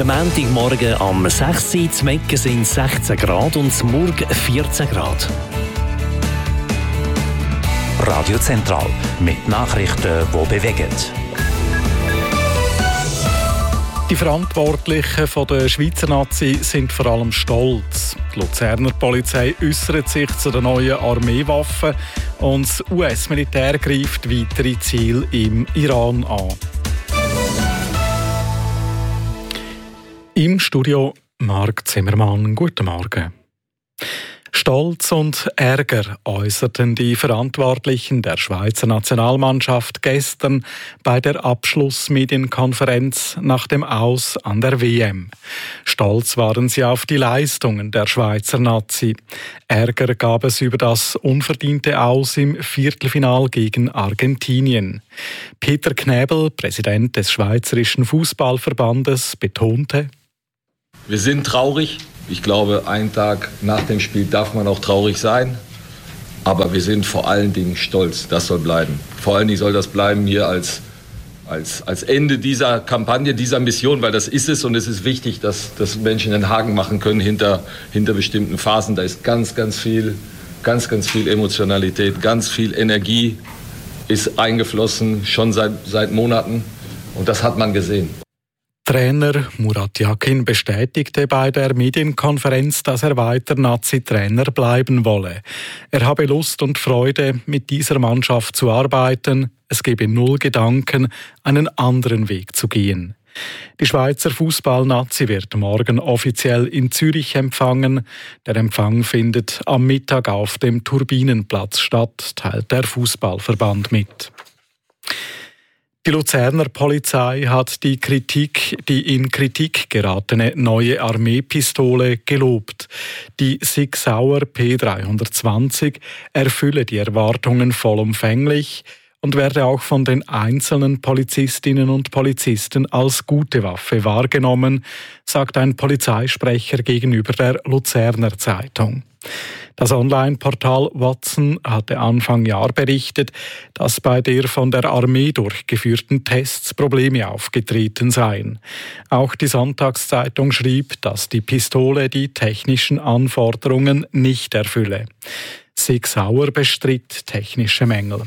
Der Montagmorgen am 6. Uhr, zu Mecken sind 16 Grad und zum Morgen 14 Grad. Radio Zentral mit Nachrichten, die bewegen. Die Verantwortlichen von der Schweizer Nazi sind vor allem stolz. Die Luzerner Polizei äußert sich zu den neuen Armeewaffen und das US-Militär greift weitere Ziele im Iran an. Im Studio Marc Zimmermann. Guten Morgen. Stolz und Ärger äußerten die Verantwortlichen der Schweizer Nationalmannschaft gestern bei der Abschlussmedienkonferenz nach dem Aus an der WM. Stolz waren sie auf die Leistungen der Schweizer Nazi. Ärger gab es über das unverdiente Aus im Viertelfinal gegen Argentinien. Peter Knäbel, Präsident des Schweizerischen Fußballverbandes, betonte: Wir sind traurig. Ich glaube, einen Tag nach dem Spiel darf man auch traurig sein. Aber wir sind vor allen Dingen stolz. Das soll bleiben. Vor allen Dingen soll das bleiben hier als Ende dieser Kampagne, dieser Mission, weil das ist es. Und es ist wichtig, dass Menschen einen Haken machen können hinter bestimmten Phasen. Da ist ganz viel Emotionalität, ganz viel Energie ist eingeflossen, schon seit Monaten. Und das hat man gesehen. Trainer Murat Yakin bestätigte bei der Medienkonferenz, dass er weiter Nazi-Trainer bleiben wolle. Er habe Lust und Freude, mit dieser Mannschaft zu arbeiten. Es gebe null Gedanken, einen anderen Weg zu gehen. Die Schweizer Fußball-Nazi wird morgen offiziell in Zürich empfangen. Der Empfang findet am Mittag auf dem Turbinenplatz statt, teilt der Fußballverband mit. Die Luzerner Polizei hat die in Kritik geratene neue Armeepistole gelobt. Die Sig Sauer P320 erfülle die Erwartungen vollumfänglich und werde auch von den einzelnen Polizistinnen und Polizisten als gute Waffe wahrgenommen, sagt ein Polizeisprecher gegenüber der Luzerner Zeitung. Das Online-Portal Watson hatte Anfang Jahr berichtet, dass bei der von der Armee durchgeführten Tests Probleme aufgetreten seien. Auch die Sonntagszeitung schrieb, dass die Pistole die technischen Anforderungen nicht erfülle. Sig Sauer bestritt technische Mängel.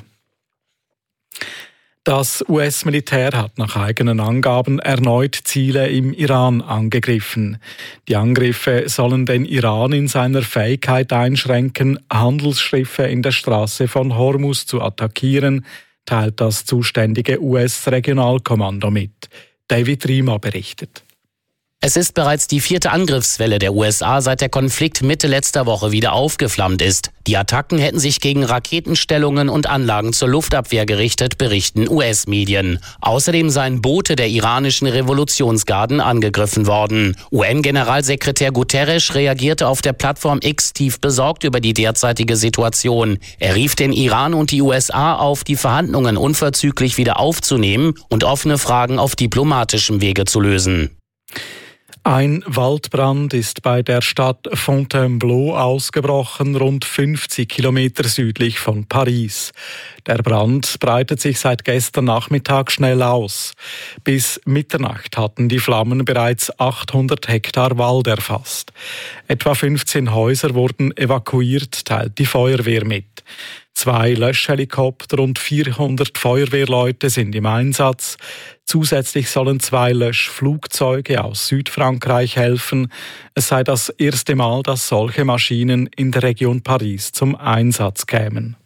Das US-Militär hat nach eigenen Angaben erneut Ziele im Iran angegriffen. Die Angriffe sollen den Iran in seiner Fähigkeit einschränken, Handelsschiffe in der Straße von Hormuz zu attackieren, teilt das zuständige US-Regionalkommando mit. David Riemer berichtet. Es ist bereits die 4. Angriffswelle der USA, seit der Konflikt Mitte letzter Woche wieder aufgeflammt ist. Die Attacken hätten sich gegen Raketenstellungen und Anlagen zur Luftabwehr gerichtet, berichten US-Medien. Außerdem seien Boote der iranischen Revolutionsgarden angegriffen worden. UN-Generalsekretär Guterres reagierte auf der Plattform X tief besorgt über die derzeitige Situation. Er rief den Iran und die USA auf, die Verhandlungen unverzüglich wieder aufzunehmen und offene Fragen auf diplomatischem Wege zu lösen. Ein Waldbrand ist bei der Stadt Fontainebleau ausgebrochen, rund 50 Kilometer südlich von Paris. Der Brand breitet sich seit gestern Nachmittag schnell aus. Bis Mitternacht hatten die Flammen bereits 800 Hektar Wald erfasst. Etwa 15 Häuser wurden evakuiert, teilt die Feuerwehr mit. 2 Löschhelikopter und 400 Feuerwehrleute sind im Einsatz. Zusätzlich sollen 2 Löschflugzeuge aus Südfrankreich helfen. Es sei das erste Mal, dass solche Maschinen in der Region Paris zum Einsatz kämen.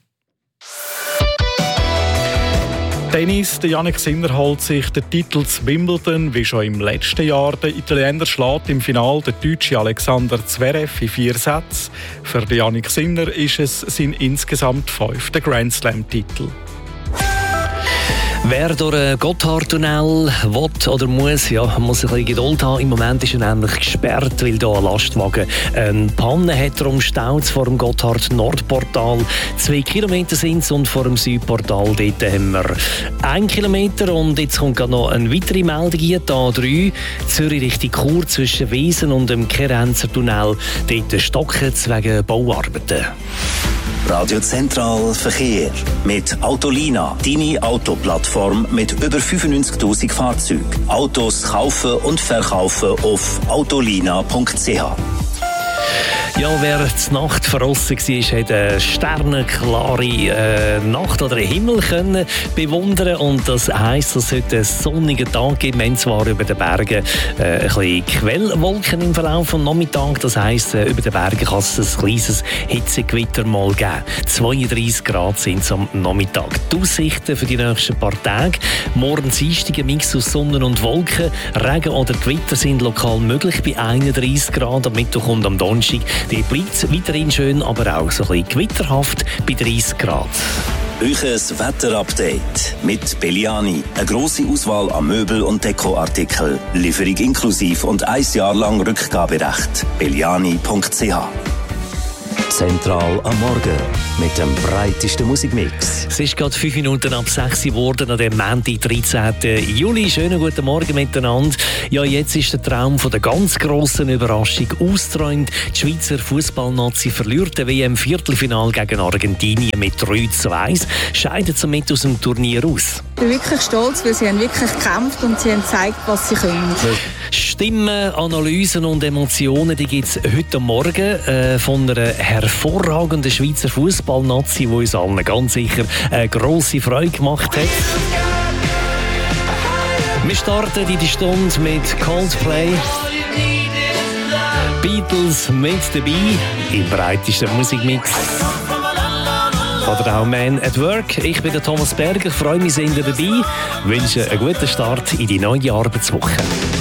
Tennis, der Jannik Sinner holt sich den Titel zu Wimbledon, wie schon im letzten Jahr. Der Italiener schlägt im Finale den deutschen Alexander Zverev in 4 Sätzen. Für den Jannik Sinner ist es sein insgesamt 5. Grand Slam-Titel. Wer durch einen Gotthardtunnel will oder muss ein bisschen Geduld haben. Im Moment ist er nämlich gesperrt, weil hier ein Lastwagen eine Panne hat. Darum staut es vor dem Gotthard-Nordportal. 2 Kilometer sind es und vor dem Südportal dort haben wir 1 Kilometer. Und jetzt kommt gerade noch eine weitere Meldung hier, die A3. Zürich Richtung Chur zwischen Wiesen und dem Kerenzer Tunnel. Dort stocken es wegen Bauarbeiten. Radio Zentral Verkehr. Mit Autolina, deine Autoplattform mit über 95'000 Fahrzeugen. Autos kaufen und verkaufen auf autolina.ch. Ja, wer die Nacht verrossen war, hat eine sternenklare Nacht oder einen Himmel können bewundern. Und das heisst, es sollte einen sonnigen Tag geben. Wir haben zwar über den Bergen ein bisschen Quellwolken im Verlauf des Nachmittags. Das heisst, über den Bergen kann es ein kleines Hitzegewitter mal geben. 32 Grad sind es am Nachmittag. Die Aussichten für die nächsten paar Tage: morgen Dienstag ein Mix aus Sonne und Wolken. Regen oder Gewitter sind lokal möglich bei 31 Grad. Am Mittwoch und am Donnerstag bleibt es weiterhin schön, aber auch so ein bisschen gewitterhaft bei 30 Grad. Euches Wetterupdate mit Belliani. Eine grosse Auswahl an Möbel- und Dekoartikeln. Lieferung inklusiv und 1 Jahr lang Rückgaberecht. Belliani.ch. Zentral am Morgen mit dem breitesten Musikmix. Es ist gerade 5 Minuten ab 6 geworden an dem Montag, 13. Juli. Schönen guten Morgen miteinander. Ja, jetzt ist der Traum von der ganz grossen Überraschung ausgeträumt. Die Schweizer Fußballnazi verliert den WM-Viertelfinal gegen Argentinien mit 3:1, scheidet somit aus dem Turnier aus. Ich bin wirklich stolz, weil sie haben wirklich gekämpft und sie haben gezeigt, was sie können. Stimmen, Analysen und Emotionen, die gibt es heute Morgen von einer hervorragenden Schweizer Fußballnazi, die uns allen ganz sicher eine grosse Freude gemacht hat. Wir starten in die Stunde mit Coldplay. Beatles mit dabei im breitesten Musikmix. Oder auch Man at Work. Ich bin der Thomas Berger, freue mich, sind ihr dabei. Wünsche einen guten Start in die neue Arbeitswoche.